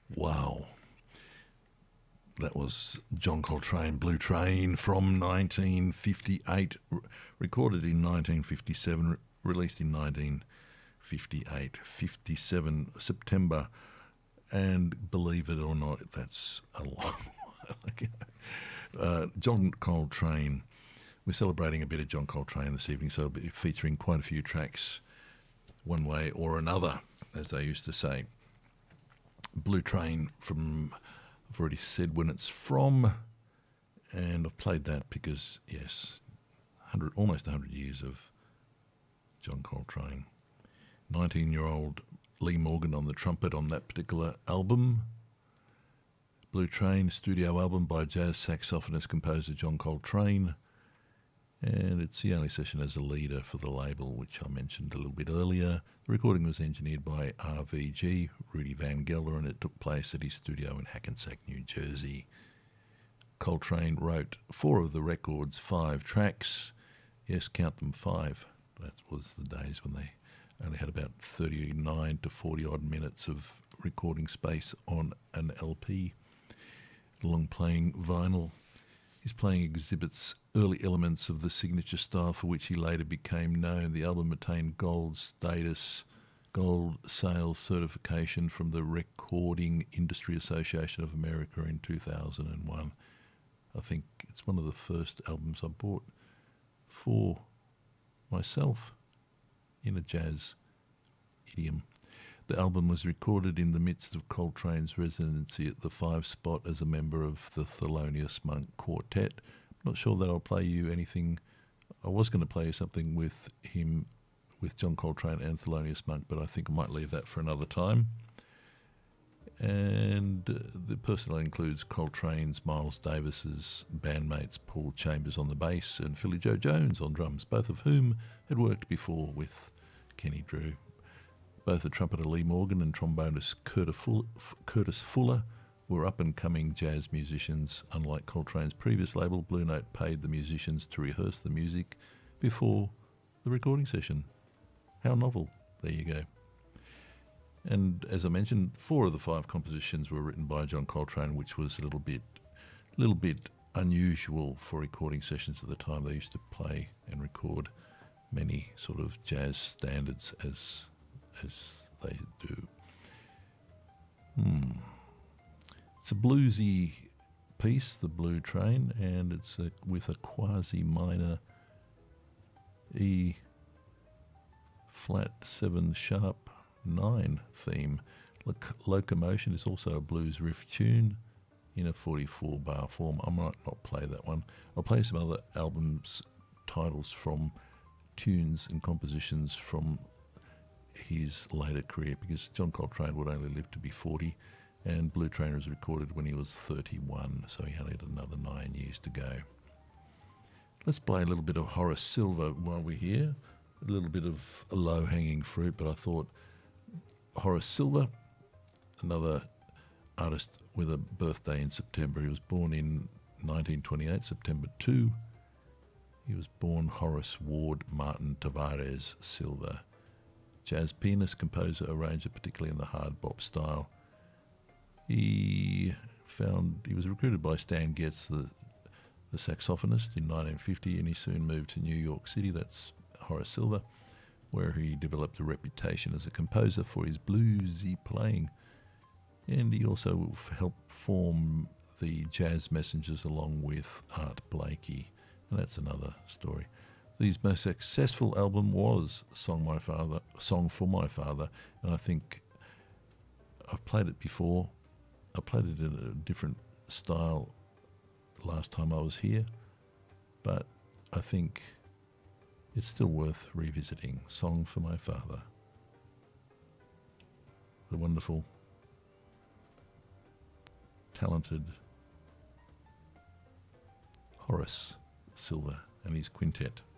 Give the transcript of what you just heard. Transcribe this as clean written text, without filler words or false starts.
Wow. That was John Coltrane, Blue Train from 1958, recorded in 1957, released in 1958, 57 September. And believe it or not, that's a long while ago. John Coltrane. We're celebrating a bit of John Coltrane this evening, so it'll be featuring quite a few tracks, one way or another, as they used to say. Blue Train from, I've already said when it's from, and I've played that because, yes, almost 100 years of John Coltrane. 19-year-old Lee Morgan on the trumpet on that particular album. Blue Train, studio album by jazz saxophonist composer John Coltrane. And it's the only session as a leader for the label, which I mentioned a little bit earlier. The recording was engineered by RVG, Rudy Van Gelder, and it took place at his studio in Hackensack, New Jersey. Coltrane wrote 4 of the record's 5 tracks. Yes, count them 5. That was the days when they only had about 39 to 40 odd minutes of recording space on an LP, long playing vinyl. His playing exhibits early elements of the signature style for which he later became known. The album attained gold status, gold sales certification from the Recording Industry Association of America in 2001. I think it's one of the first albums I bought for myself in a jazz idiom. The album was recorded in the midst of Coltrane's residency at the 5 Spot as a member of the Thelonious Monk Quartet. Not sure that I'll play you anything. I was going to play you something with him, with John Coltrane and Thelonious Monk, but I think I might leave that for another time. And the personnel includes Coltrane's Miles Davis's bandmates Paul Chambers on the bass and Philly Joe Jones on drums, both of whom had worked before with Kenny Drew. Both the trumpeter Lee Morgan and trombonist Curtis Fuller were up-and-coming jazz musicians. Unlike Coltrane's previous label, Blue Note paid the musicians to rehearse the music before the recording session. How novel. There you go. And as I mentioned, 4 of the 5 compositions were written by John Coltrane, which was a little bit unusual for recording sessions at the time. They used to play and record many sort of jazz standards as they do. It's a bluesy piece, the Blue Train, and it's with a quasi-minor E flat 7 sharp 9 theme. Locomotion is also a blues riff tune in a 44-bar form. I might not play that one. I'll play some other albums titles from tunes and compositions from his later career, because John Coltrane would only live to be 40 and Blue Train was recorded when he was 31, so he only had another 9 years to go. Let's play a little bit of Horace Silver while we're here. A little bit of a low-hanging fruit, but I thought Horace Silver, another artist with a birthday in September. He was born in 1928, September 2. He was born Horace Ward Martin Tavares Silver. Jazz pianist, composer, arranger, particularly in the hard bop style. He was recruited by Stan Getz, the saxophonist, in 1950, and he soon moved to New York City. That's Horace Silver, where he developed a reputation as a composer for his bluesy playing. And he also helped form the Jazz Messengers along with Art Blakey, and that's another story. His most successful album was Song for My Father, and I think I've played it before. I played it in a different style last time I was here, but I think it's still worth revisiting. Song for My Father. The wonderful, talented Horace Silver and his quintet.